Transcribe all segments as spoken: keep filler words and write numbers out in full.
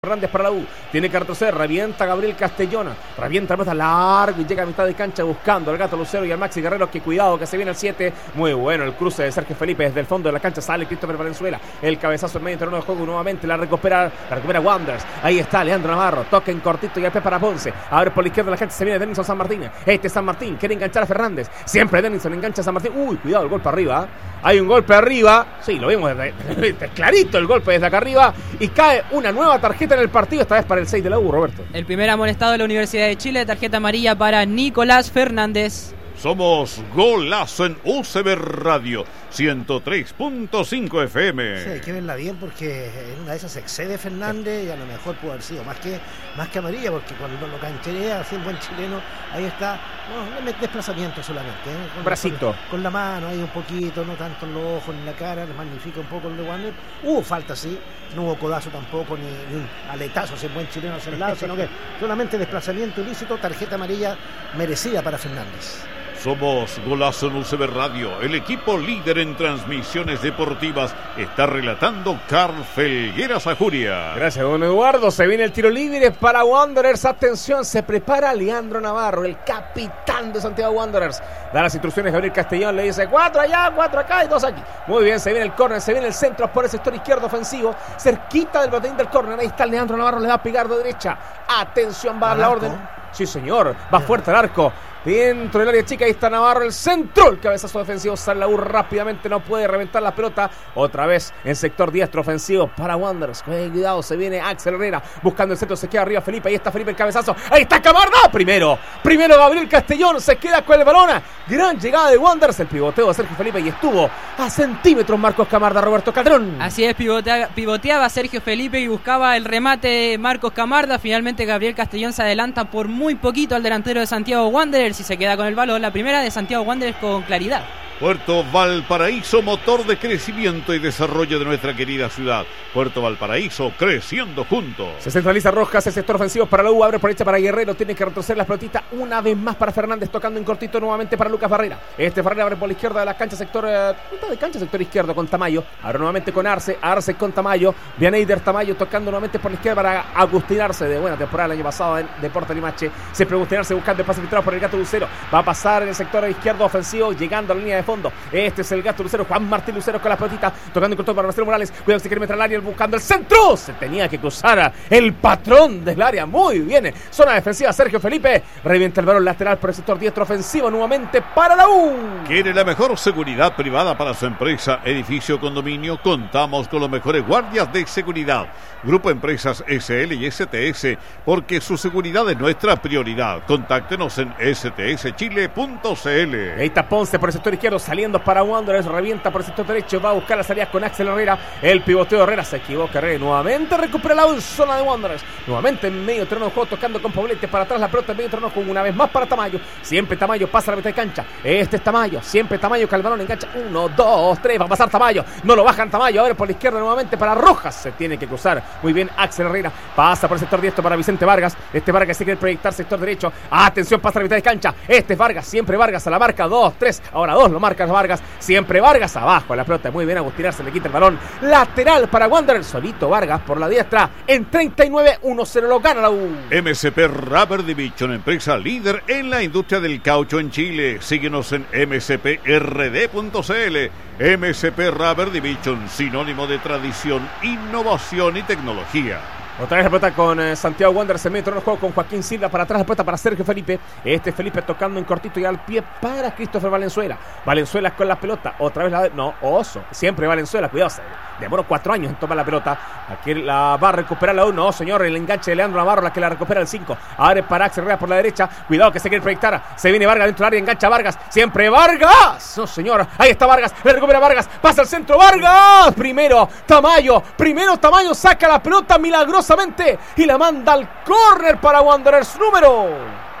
Fernández para la U, tiene que retroceder, revienta Gabriel Castellona, revienta la pelota largo y llega a mitad de cancha buscando al Gato Lucero y al Maxi Guerrero, que cuidado que se viene el siete, muy bueno el cruce de Sergio Felipe desde el fondo de la cancha, sale Christopher Valenzuela, el cabezazo en medio terreno de juego nuevamente, la recupera, la recupera Wanderers, ahí está Leandro Navarro, toca en cortito y al pie para Ponce, abre por la izquierda de la cancha, se viene Denilson San Martín, este San Martín quiere enganchar a Fernández, siempre Denilson engancha a San Martín, uy, cuidado el golpe arriba, ¿eh? Hay un golpe arriba, sí, lo vimos desde, desde, clarito el golpe desde acá arriba y cae una nueva tarjeta en el partido, esta vez para el seis de la U, Roberto. El primer amonestado de la Universidad de Chile, tarjeta amarilla para Nicolás Fernández. Somos Golazo en U C B Radio ciento tres punto cinco F M. Sí, hay que verla bien porque en una de esas se excede Fernández y a lo mejor pudo haber sido más que más que amarilla, porque cuando lo cancherea así el buen chileno, ahí está, no, no desplazamiento solamente, ¿eh? Con, bracito. Con, con la mano ahí un poquito, no tanto en los ojos ni en la cara, le magnifica un poco el de Wander. Hubo falta, sí, no hubo codazo tampoco, ni, ni un aletazo ese buen chileno hacia el lado, sino que solamente desplazamiento ilícito, tarjeta amarilla merecida para Fernández. Somos Golazo en U C B Radio. El equipo líder en transmisiones deportivas está relatando Carl Felguera Sajuria. Gracias, don Eduardo. Se viene el tiro libre para Wanderers. Atención, se prepara Leandro Navarro, el capitán de Santiago Wanderers. Da las instrucciones Gabriel Castellón, le dice cuatro allá, cuatro acá y dos aquí. Muy bien, se viene el córner, se viene el centro por el sector izquierdo ofensivo, cerquita del botín del córner. Ahí está Leandro Navarro, le va a pegar de derecha. Atención, va a dar la orden. Sí, señor, va fuerte el arco. Dentro del área chica, ahí está Navarro, el centro, el cabezazo defensivo, sale la U rápidamente, no puede reventar la pelota, otra vez en sector diestro ofensivo para Wanderers, cuidado, se viene Axel Herrera, buscando el centro, se queda arriba Felipe, ahí está Felipe el cabezazo, ahí está Camarda, primero, primero Gabriel Castellón, se queda con el balón, gran llegada de Wanderers, el pivoteo de Sergio Felipe y estuvo a centímetros Marcos Camarda, Roberto Calderón. Así es, pivotea, pivoteaba Sergio Felipe y buscaba el remate de Marcos Camarda, finalmente Gabriel Castellón se adelanta por muy poquito al delantero de Santiago Wanderers y se queda con el balón, la primera de Santiago Wanderers con claridad. Puerto Valparaíso, motor de crecimiento y desarrollo de nuestra querida ciudad. Puerto Valparaíso, creciendo juntos. Se centraliza Rojas, el sector ofensivo para la U, abre por derecha para Guerrero, tiene que retroceder las pelotitas una vez más para Fernández, tocando en cortito nuevamente para Lucas Barrera. Este Barrera abre por la izquierda de la cancha, sector, eh, mitad de cancha, sector izquierdo con Tamayo. Ahora nuevamente con Arce, Arce con Tamayo, Vianeider Tamayo tocando nuevamente por la izquierda para Agustín Arce, de buena temporada el año pasado en Deportes Limache. Siempre Agustín Arce buscando el pase filtrado por el Gato Lucero. Va a pasar en el sector izquierdo ofensivo, llegando a la línea de fondo. Este es el Gato Lucero, Juan Martín Lucero con la pelotita, tocando en corto para Marcelo Morales. Cuidado, se quiere meter al área, buscando el centro. Se tenía que cruzar el patrón del área. Muy bien. Zona defensiva, Sergio Felipe. Revienta el balón lateral por el sector diestro ofensivo, nuevamente para la U. ¿Quiere la mejor seguridad privada para su empresa, edificio, condominio? Contamos con los mejores guardias de seguridad. Grupo Empresas S L y S T S, porque su seguridad es nuestra prioridad. Contáctenos en s t s chile punto c l. Ahí está Ponce por el sector izquierdo, saliendo para Wanderers, revienta por el sector derecho, va a buscar la salida con Axel Herrera, el pivoteo de Herrera, se equivoca Herrera, nuevamente recupera la U en zona de Wanderers, nuevamente en medio terreno de juego, tocando con Poblete, para atrás la pelota en medio terreno de juego, una vez más para Tamayo, siempre Tamayo, pasa la mitad de cancha, este es Tamayo, siempre Tamayo, que el balón engancha, uno, dos, tres, va a pasar Tamayo, no lo bajan Tamayo, a ver por la izquierda nuevamente para Rojas, se tiene que cruzar, muy bien Axel Herrera, pasa por el sector diestro para Vicente Vargas, este Vargas se quiere proyectar sector derecho, atención, pasa la mitad de cancha, este es Vargas, siempre Vargas a la marca, dos, tres, ahora dos, lo marca Vargas, siempre Vargas abajo, la pelota muy bien, Agustín Arce le quita el balón, lateral para Wanderers, solito Vargas por la diestra, en treinta y nueve, uno cero lo gana la U. M C P Rubber Division, empresa líder en la industria del caucho en Chile, síguenos en m c p r d punto c l. M C P Rubber Division, sinónimo de tradición, innovación y tecnología. Otra vez la pelota con eh, Santiago Wanderers, se mete en el juego con Joaquín Silva, para atrás la pelota para Sergio Felipe, este Felipe tocando en cortito y al pie para Christopher Valenzuela, Valenzuela con la pelota, otra vez la, no, Oso, siempre Valenzuela, cuidado, se demoró cuatro años en tomar la pelota, aquí la va a recuperar la U, no señor, el enganche de Leandro Navarro, la que la recupera el cinco, abre para Axel Herrera por la derecha, cuidado que se quiere proyectar, se viene Vargas dentro del área, engancha Vargas, siempre Vargas, no señor, ahí está Vargas, le recupera Vargas, pasa al centro, Vargas, primero Tamayo, primero Tamayo, saca la pelota milagrosamente y la manda al córner para Wanderers, número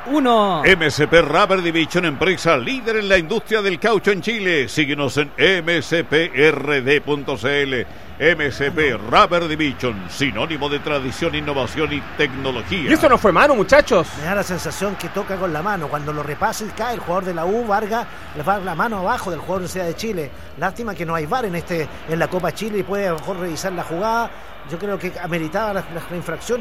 uno. M S P Rubber Division, empresa líder en la industria del caucho en Chile. Síguenos en m s p r d punto c l. M S P Rubber Division, sinónimo de tradición, innovación y tecnología. Y eso no fue mano, muchachos. Me da la sensación que toca con la mano. Cuando lo repasa y cae el jugador de la U, Vargas, le va la mano abajo del jugador de Universidad de Chile. Lástima que no hay V A R en este en la Copa Chile y puede a lo mejor revisar la jugada. Yo creo que ameritaba la, la infracción.